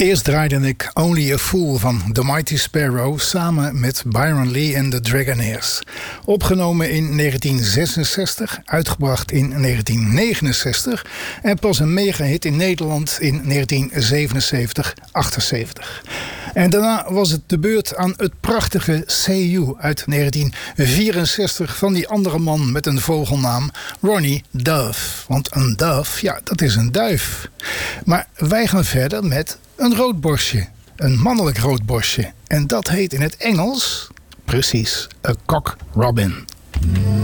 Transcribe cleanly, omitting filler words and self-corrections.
Eerst draaide ik Only a Fool van The Mighty Sparrow samen met Byron Lee en de Dragonaires. Opgenomen in 1966, uitgebracht in 1969 en pas een megahit in Nederland in 1977-78. En daarna was het de beurt aan het prachtige Say You uit 1964 van die andere man met een vogelnaam, Ronnie Dove. Want een dove, ja, dat is een duif. Maar wij gaan verder met een roodborstje. Een mannelijk roodborstje. En dat heet in het Engels, precies, a cock robin.